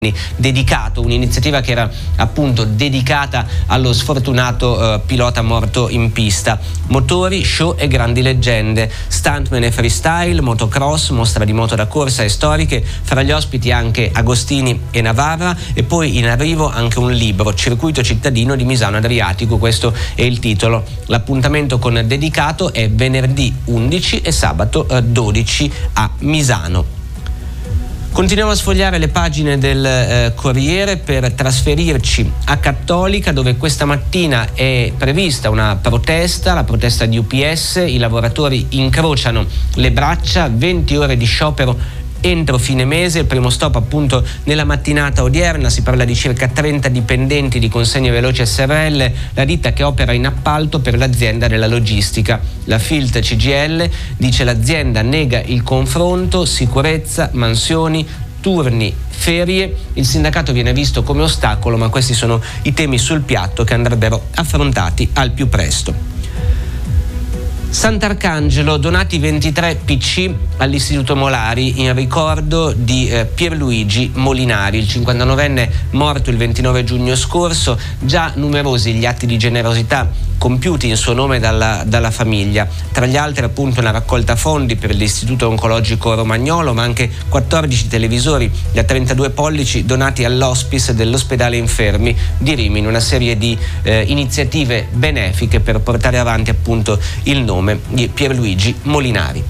dedicato, un'iniziativa che era appunto dedicata allo sfortunato pilota morto in pista. Motori, show e grandi leggende, stuntman e freestyle, motocross, mostra di moto da corsa e storiche, fra gli ospiti anche Agostini e Navarra, e poi in arrivo anche un libro, Circuito cittadino di Misano Adriatico, questo è il titolo. L'appuntamento con dedicato è venerdì 11 e sabato 12 a Misano. Continuiamo a sfogliare le pagine del Corriere per trasferirci a Cattolica, dove questa mattina è prevista una protesta, la protesta di UPS. I lavoratori incrociano le braccia, 20 ore di sciopero entro fine mese. Il primo stop appunto nella mattinata odierna, si parla di circa 30 dipendenti di Consegne Veloci SRL, la ditta che opera in appalto per l'azienda della logistica. La Filt CGL dice l'azienda nega il confronto, sicurezza, mansioni, turni, ferie. Il sindacato viene visto come ostacolo, ma questi sono i temi sul piatto che andrebbero affrontati al più presto. Sant'Arcangelo, donati 23 PC all'Istituto Molari in ricordo di Pierluigi Molinari, il 59enne morto il 29 giugno scorso. Già numerosi gli atti di generosità compiuti in suo nome dalla famiglia, tra gli altri appunto una raccolta fondi per l'Istituto Oncologico Romagnolo, ma anche 14 televisori da 32 pollici donati all'hospice dell'ospedale infermi di Rimini, una serie di iniziative benefiche per portare avanti appunto il nome di Pierluigi Molinari.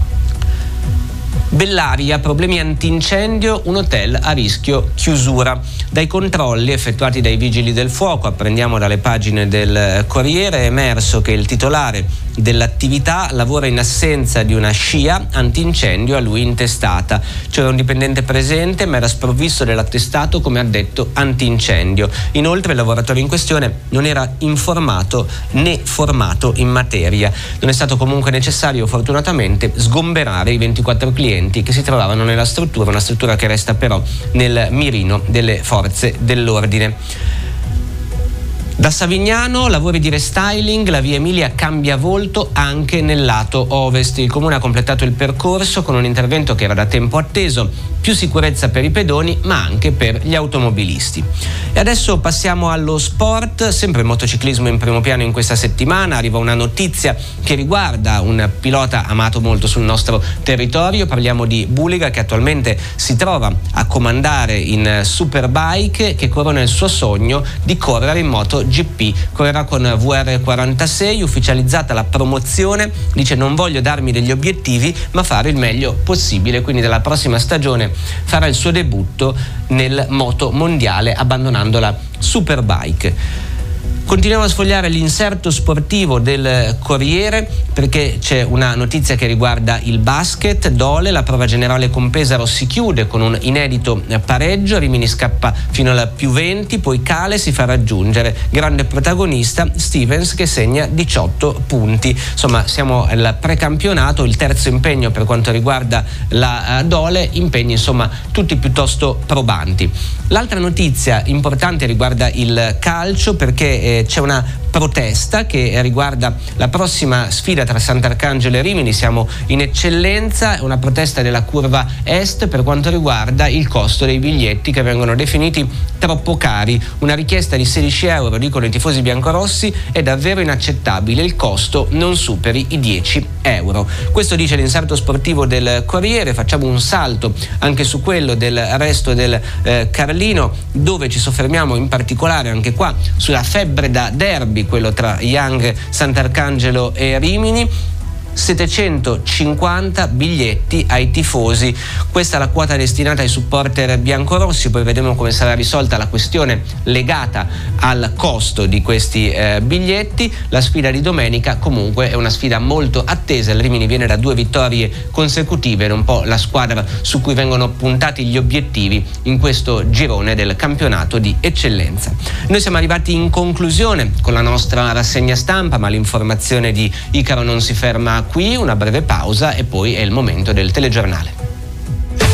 Bellaria, problemi antincendio, un hotel a rischio chiusura. Dai controlli effettuati dai vigili del fuoco, apprendiamo dalle pagine del Corriere, è emerso che il titolare dell'attività lavora in assenza di una scia antincendio a lui intestata. C'era un dipendente presente ma era sprovvisto dell'attestato come addetto antincendio. Inoltre il lavoratore in questione non era informato né formato in materia. Non è stato comunque necessario fortunatamente sgomberare i 24 clienti che si trovavano nella struttura, una struttura che resta però nel mirino delle forze dell'ordine. Da Savignano, lavori di restyling, la via Emilia cambia volto anche nel lato ovest. Il comune ha completato il percorso con un intervento che era da tempo atteso, più sicurezza per i pedoni ma anche per gli automobilisti. E adesso passiamo allo sport, sempre il motociclismo in primo piano in questa settimana. Arriva una notizia che riguarda un pilota amato molto sul nostro territorio, parliamo di Bulega, che attualmente si trova a comandare in Superbike, che corona il suo sogno di correre in moto GP. Correrà con VR46, ufficializzata la promozione, dice non voglio darmi degli obiettivi ma fare il meglio possibile, quindi dalla prossima stagione farà il suo debutto nel moto mondiale abbandonando la Superbike. Continuiamo a sfogliare l'inserto sportivo del Corriere perché c'è una notizia che riguarda il basket. Dole, la prova generale con Pesaro si chiude con un inedito pareggio, Rimini scappa fino al +20, poi Cale si fa raggiungere, grande protagonista Stevens che segna 18 punti. Insomma siamo al precampionato, il terzo impegno per quanto riguarda la Dole, impegni insomma tutti piuttosto probanti. L'altra notizia importante riguarda il calcio perché c'è una protesta che riguarda la prossima sfida tra Sant'Arcangelo e Rimini. Siamo in eccellenza, è una protesta della curva est per quanto riguarda il costo dei biglietti che vengono definiti troppo cari. Una richiesta di 16 euro, dicono i tifosi biancorossi, è davvero inaccettabile, il costo non superi i 10 euro. Questo dice l'inserto sportivo del Corriere. Facciamo un salto anche su quello del Resto del Carlino, dove ci soffermiamo in particolare anche qua sulla febbre da derby, quello tra Young, Sant'Arcangelo e Rimini. 750 biglietti ai tifosi, questa è la quota destinata ai supporter biancorossi. Poi vedremo come sarà risolta la questione legata al costo di questi biglietti. La sfida di domenica comunque è una sfida molto attesa, il Rimini viene da 2 vittorie consecutive, è un po' la squadra su cui vengono puntati gli obiettivi in questo girone del campionato di eccellenza. Noi siamo arrivati in conclusione con la nostra rassegna stampa, ma l'informazione di Icaro non si ferma qui, una breve pausa e poi è il momento del telegiornale.